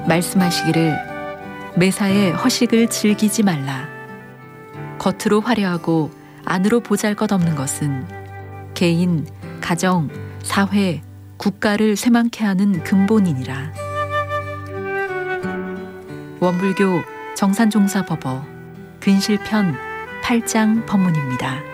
말씀하시기를 매사에 허식을 즐기지 말라. 겉으로 화려하고 안으로 보잘것없는 것은 개인, 가정, 사회, 국가를 쇠망케 하는 근본이니라. 원불교 정산종사법어 근실편 8장 법문입니다.